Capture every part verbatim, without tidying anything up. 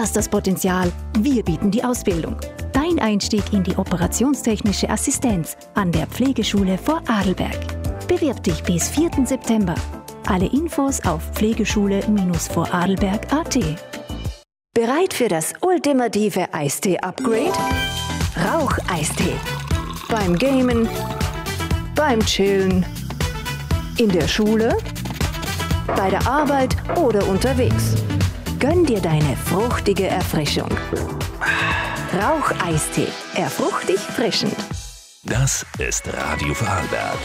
hast das Potenzial. Wir bieten die Ausbildung. Dein Einstieg in die operationstechnische Assistenz an der Pflegeschule Vorarlberg. Bewirb dich bis vierten September. Alle Infos auf pflegeschule Vorarlberg punkt at. Bereit für das ultimative Eistee-Upgrade? Rauch-Eistee. Beim Gamen, beim Chillen, in der Schule, bei der Arbeit oder unterwegs. Gönn dir deine fruchtige Erfrischung. Rauch-Eistee. Erfruchtig frischend. Das ist Radio Vorarlberg.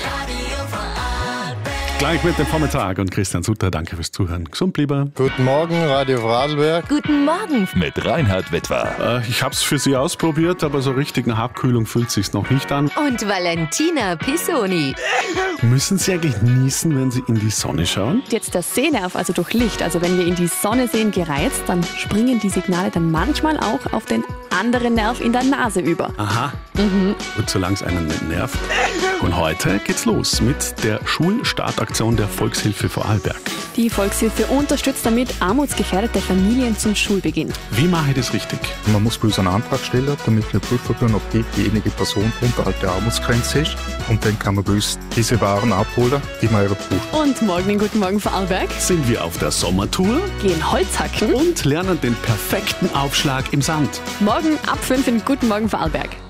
Gleich mit dem Vormittag und Christian Sutter, danke fürs Zuhören. Gesund bleiben. Guten Morgen, Radio Vorarlberg. Guten Morgen. Mit Reinhard Wittwer. Äh, ich hab's für Sie ausprobiert, aber so richtig nach Abkühlung fühlt sich's noch nicht an. Und Valentina Pisoni. Müssen Sie eigentlich niesen, wenn Sie in die Sonne schauen? Jetzt der Sehnerv, also durch Licht. Also wenn wir in die Sonne sehen, gereizt, dann springen die Signale dann manchmal auch auf den anderen Nerv in der Nase über. Aha. Mhm. Gut, solange es einen nicht nervt. Und heute geht's los mit der Schulstartaktion der Volkshilfe Vorarlberg. Die Volkshilfe unterstützt damit armutsgefährdete Familien zum Schulbeginn. Wie mache ich das richtig? Man muss bei uns einen Antrag stellen, damit wir prüfen können, ob die, diejenige Person unterhalb der Armutsgrenze ist. Und dann kann man bei uns diese Waren abholen, die man eben braucht. Und morgen in Guten Morgen Vorarlberg Sind wir auf der Sommertour gehen Holz hacken. und lernen den perfekten Aufschlag im Sand. Morgen ab fünf in Guten Morgen Vorarlberg.